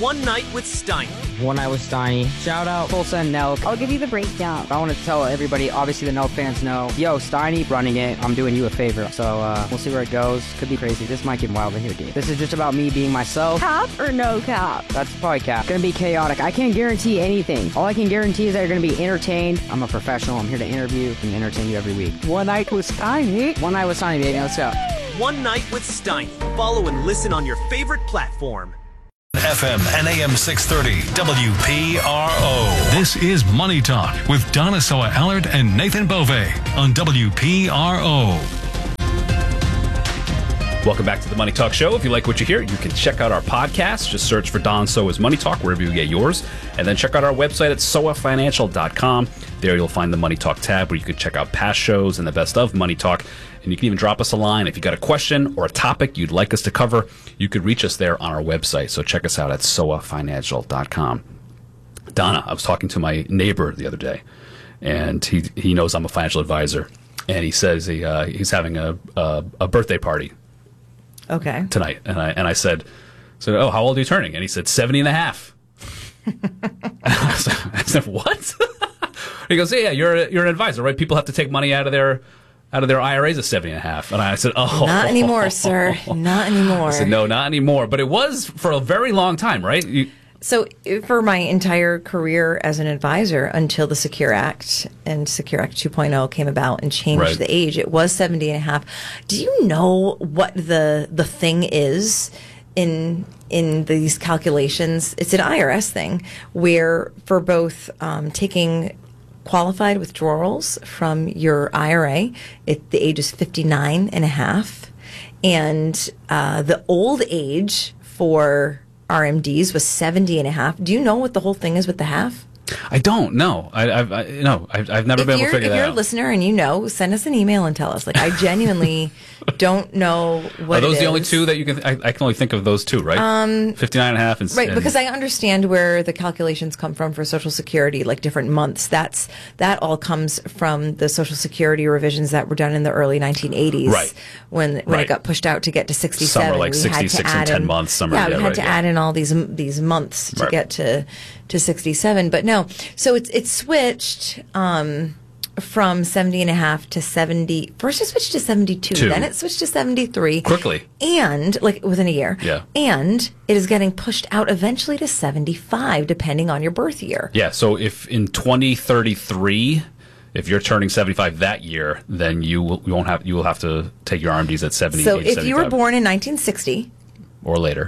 One Night with Steiny. One Night with Steiny. Shout out Full Send Nelk. I'll give you the breakdown. I want to tell everybody, obviously the Nelk fans know, yo, Steiny running it, I'm doing you a favor. So we'll see where it goes. Could be crazy. This might get wild in here, dude. This is just about me being myself. Cap or no cap? That's probably cap. Gonna be chaotic. I can't guarantee anything. All I can guarantee is that you're gonna be entertained. I'm a professional. I'm here to interview and entertain you every week. One Night with Steiny. One Night with Steiny, baby. Let's go. One Night with Steiny. Follow and listen on your favorite platform. FM and AM 630 WPRO. This is Money Talk with Donna Soa-Allard and Nathan Beauvais on WPRO. Welcome back to the Money Talk Show. If you like what you hear, you can check out our podcast. Just search for Don Soa's Money Talk wherever you get yours. And then check out our website at soafinancial.com. There you'll find the Money Talk tab where you can check out past shows and the best of Money Talk. And you can even drop us a line. If you got a question or a topic you'd like us to cover, you could reach us there on our website. So check us out at soafinancial.com. Donna, I was talking to my neighbor the other day, and he knows I'm a financial advisor. And he says he's having a birthday party. Okay. Tonight. And I said, oh, how old are you turning? And he said, 70 and a half. I said, what? He goes, yeah, you're an advisor, right? People have to take money out of their IRAs at 70 and a half. And I said, oh. Not anymore, sir. Not anymore. I said, no, not anymore. But it was for a very long time, right? So for my entire career as an advisor until the Secure Act and Secure Act 2.0 came about and changed the age, it was 70 and a half. Do you know what the thing is in these calculations? It's an IRS thing where for both taking qualified withdrawals from your IRA, the age is 59 and a half. And the old age for RMDs was 70 and a half. Do you know what the whole thing is with the half? I don't know. I've never been able to figure that out. If you're a listener and you know, send us an email and tell us. Like, I genuinely don't know what Are those it the is. only two that you can? I can only think of those two, right? 59 and a half. Right, because I understand where the calculations come from for Social Security, like different months. That all comes from the Social Security revisions that were done in the early 1980s. Right. When it got pushed out to get to 67. Some are like 66 and 10 months. Some are, we had to add in all these months to get to 67. But no, so it's switched from 70 and a half to 70. First it switched to 72. Then it switched to 73. Quickly. And, like, within a year. Yeah. And it is getting pushed out eventually to 75, depending on your birth year. Yeah, so if in 2033... if you're turning 75 that year, then you will have to take your RMDs at 70. So if you were born in 1960 or later,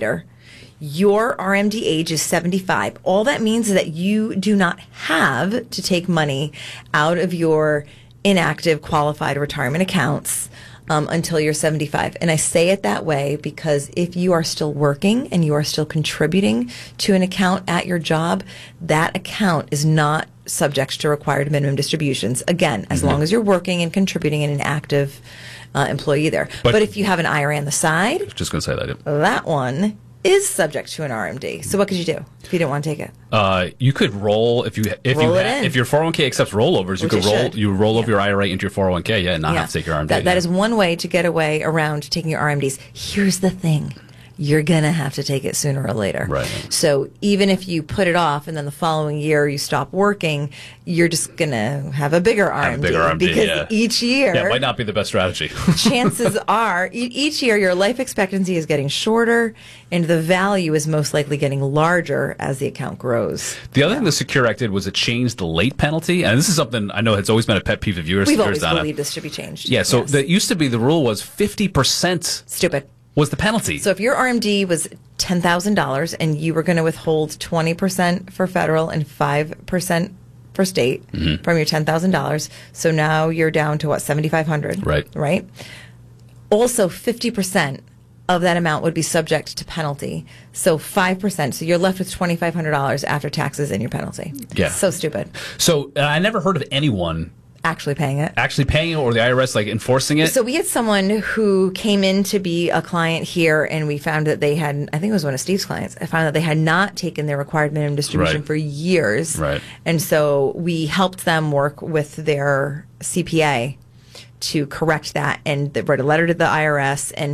your RMD age is 75. All that means is that you do not have to take money out of your inactive qualified retirement accounts until you're 75. And I say it that way because if you are still working and you are still contributing to an account at your job, that account is not subject to required minimum distributions. Again, as long as you're working and contributing in an active employee there. But if you have an IRA on the side, just going to say that. That one is subject to an RMD. So what could you do if you didn't want to take it? You could roll if your 401k accepts rollovers. You roll over your IRA into your 401k, and not have to take your RMD. That is one way to get away around taking your RMDs. Here's the thing. You're going to have to take it sooner or later. Right. So even if you put it off and then the following year you stop working, you're just going to have a bigger RMD. Because each year... Yeah, it might not be the best strategy. Chances are, each year your life expectancy is getting shorter and the value is most likely getting larger as the account grows. The other thing the Secure Act did was it changed the late penalty. And this is something I know it's always been a pet peeve of yours. We've always believed this should be changed. Yeah, so that used to be the rule was 50%. Stupid. Was the penalty. So if your RMD was $10,000 and you were going to withhold 20% for federal and 5% for state from your $10,000, so now you're down to what, $7,500? Right. Also, 50% of that amount would be subject to penalty. So 5%. So you're left with $2,500 after taxes and your penalty. Yeah. So stupid. So I never heard of anyone actually paying it, or the IRS like enforcing it. So we had someone who came in to be a client here, and we found that they had, I think it was one of Steve's clients, I found that they had not taken their required minimum distribution for years. Right. And so we helped them work with their CPA to correct that, and they wrote a letter to the IRS, and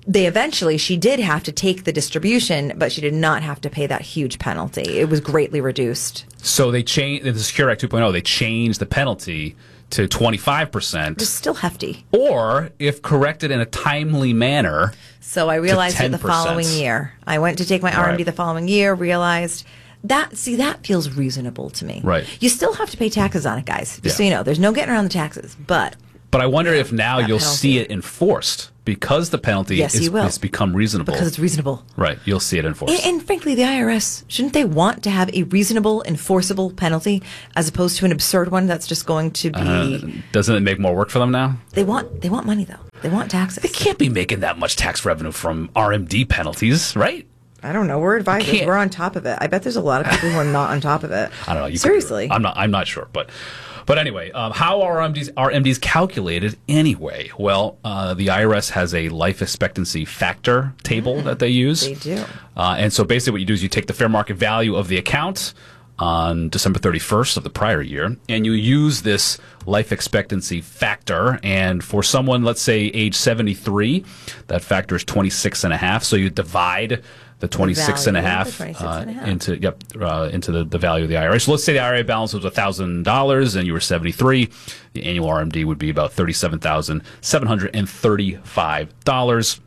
she did have to take the distribution, but she did not have to pay that huge penalty. It was greatly reduced. So they changed the Secure Act 2.0. They changed the penalty to 25%. It's still hefty. Or if corrected in a timely manner. So I realized it the 10%. following year. I went to take my Right. RMD the following year, realized that feels reasonable to me. Right. You still have to pay taxes on it, guys. Just Yeah. so you know, there's no getting around the taxes. But I wonder if now that you'll penalty. see it enforced because the penalty Yes, you will. has become reasonable. because it's reasonable. Right. You'll see it enforced. And frankly, the IRS, shouldn't they want to have a reasonable, enforceable penalty as opposed to an absurd one that's just going to be... Doesn't it make more work for them now? They want money, though. They want taxes. They can't be making that much tax revenue from RMD penalties, right? I don't know. We're advisors. Can't- We're on top of it. I bet there's a lot of people who are not on top of it. I don't know. You could be Seriously. right. I'm not sure, but anyway, how are RMDs calculated anyway? Well, the IRS has a life expectancy factor table that they use. They do. And so basically, what you do is you take the fair market value of the account on December 31st of the prior year, and you use this life expectancy factor. And for someone, let's say age 73, that factor is 26.5. So you divide the 26.5 into the value of the IRA. So let's say the IRA balance was $1,000 and you were 73. The annual RMD would be about $37,735.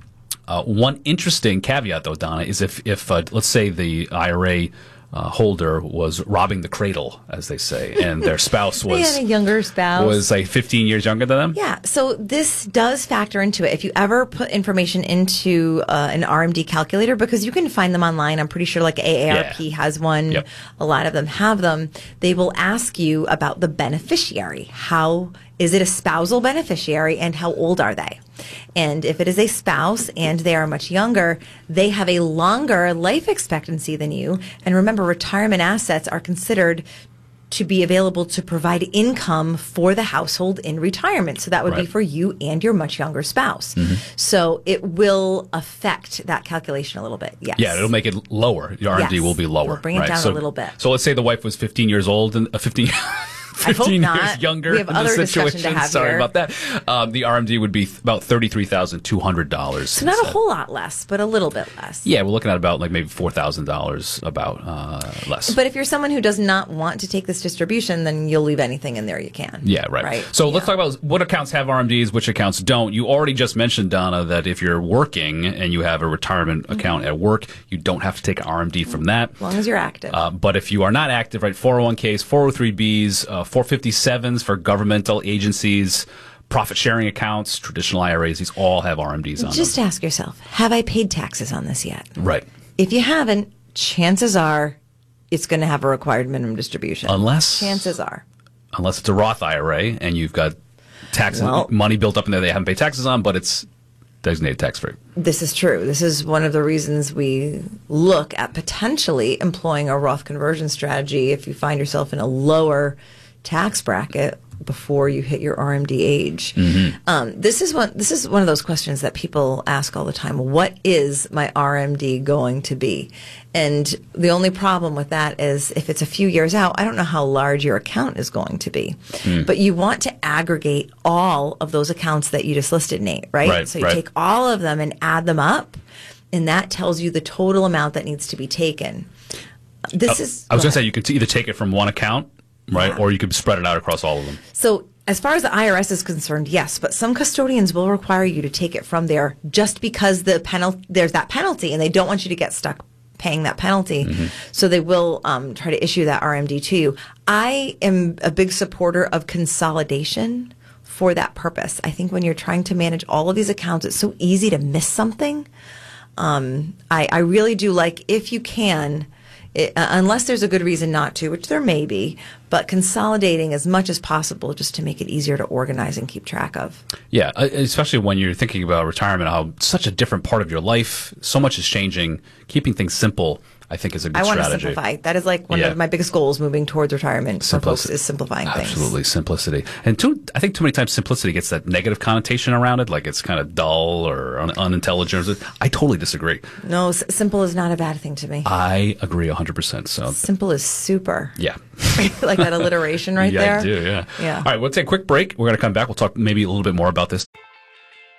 One interesting caveat, though, Donna, is if let's say the IRA holder was robbing the cradle, as they say, and their spouse They had a younger spouse. was like 15 years younger than them. Yeah, so this does factor into it. If you ever put information into an RMD calculator, because you can find them online, I'm pretty sure like AARP has one. Yep. A lot of them have them. They will ask you about the beneficiary. How is it a spousal beneficiary, and how old are they? And if it is a spouse and they are much younger, they have a longer life expectancy than you. And remember, retirement assets are considered to be available to provide income for the household in retirement. So that would be Right. for you and your much younger spouse. Mm-hmm. So it will affect that calculation a little bit. Yes. Yeah, it'll make it lower. Your RMD Yes. will be lower. We'll bring it down a little bit. So let's say the wife was 15 years old and 15 I hope 15 not. years younger We have in the other discussion to situation. have Sorry here. about that. The RMD would be about $33,200. So not a whole lot less, but a little bit less. Yeah, we're looking at about like maybe $4,000 about less. But if you're someone who does not want to take this distribution, then you'll leave anything in there you can. Yeah, right. So let's talk about what accounts have RMDs, which accounts don't. You already just mentioned, Donna, that if you're working and you have a retirement account at work, you don't have to take an RMD from that. As long as you're active. But if you are not active, right, 401ks, 403bs, 457s for governmental agencies, profit sharing accounts, traditional IRAs, these all have RMDs on Just them. ask yourself, have I paid taxes on this yet? Right. If you haven't, chances are it's going to have a required minimum distribution. Chances are. Unless it's a Roth IRA and you've got Well- money built up in there they haven't paid taxes on, but it's designated tax-free. This is true. This is one of the reasons we look at potentially employing a Roth conversion strategy if you find yourself in a lower tax bracket before you hit your RMD age. This is one of those questions that people ask all the time. What is my RMD going to be? And the only problem with that is if it's a few years out, I don't know how large your account is going to be. But you want to aggregate all of those accounts that you just listed, Nate, right? Right, So you right. take all of them and add them up, and that tells you the total amount that needs to be taken. I was going to say you could either take it from one account, right, Yeah. or you could spread it out across all of them. So as far as the IRS is concerned, yes, but some custodians will require you to take it from there just because there's that penalty, and they don't want you to get stuck paying that penalty. So they will try to issue that RMD to you. I am a big supporter of consolidation for that purpose. I think when you're trying to manage all of these accounts, it's so easy to miss something. I really do like, if you can, unless there's a good reason not to, which there may be, but consolidating as much as possible just to make it easier to organize and keep track of. Yeah, especially when you're thinking about retirement, how such a different part of your life, so much is changing. Keeping things simple, I think, is a good I want to strategy. simplify. That is like one Yeah. of my biggest goals moving towards retirement for folks, Simplicity. is simplifying things. Absolutely, simplicity. And I think too many times simplicity gets that negative connotation around it, like it's kind of dull or unintelligent. I totally disagree. No, simple is not a bad thing to me. I agree 100%. So, Simple is super. yeah. Like that alliteration right yeah, there. I do, yeah. Yeah. All right, we'll take a quick break. We're going to come back. We'll talk maybe a little bit more about this.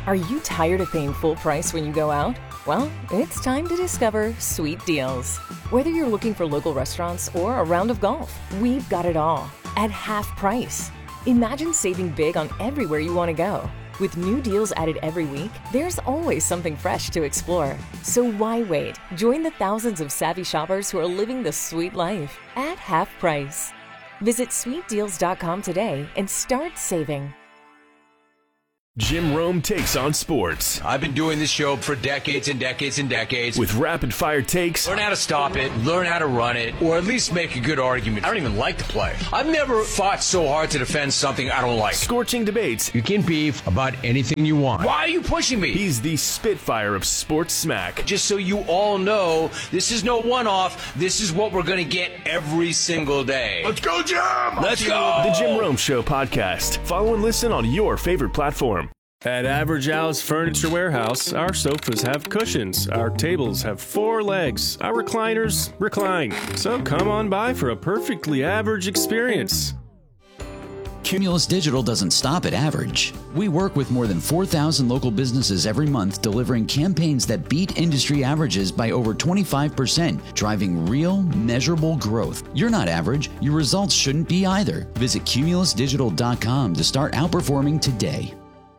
Are you tired of paying full price when you go out? Well, it's time to discover Sweet Deals. Whether you're looking for local restaurants or a round of golf, we've got it all at half price. Imagine saving big on everywhere you want to go. With new deals added every week, there's always something fresh to explore. So why wait? Join the thousands of savvy shoppers who are living the sweet life at half price. Visit sweetdeals.com today and start saving. Jim Rome takes on sports. I've been doing this show for decades and decades and decades. With rapid-fire takes. Learn how to stop it, learn how to run it, or at least make a good argument. I don't even like the play. I've never fought so hard to defend something I don't like. Scorching debates. You can beef about anything you want. Why are you pushing me? He's the Spitfire of sports smack. Just so you all know, this is no one-off. This is what we're going to get every single day. Let's go, Jim! Let's go! The Jim Rome Show podcast. Follow and listen on your favorite platform. At Average Al's Furniture Warehouse, our sofas have cushions, our tables have 4 legs, our recliners recline. So come on by for a perfectly average experience. Cumulus Digital doesn't stop at average. We work with more than 4,000 local businesses every month, delivering campaigns that beat industry averages by over 25%, driving real, measurable growth. You're not average. Your results shouldn't be either. Visit cumulusdigital.com to start outperforming today.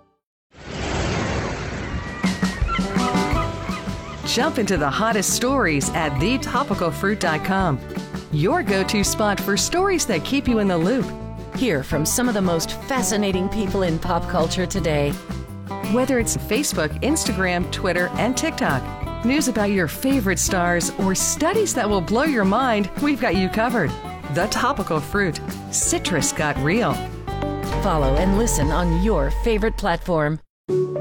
Jump into the hottest stories at thetopicalfruit.com. Your go-to spot for stories that keep you in the loop. Hear from some of the most fascinating people in pop culture today. Whether it's Facebook, Instagram, Twitter, and TikTok, news about your favorite stars, or studies that will blow your mind, we've got you covered. The Topical Fruit. Citrus got real. Follow and listen on your favorite platform.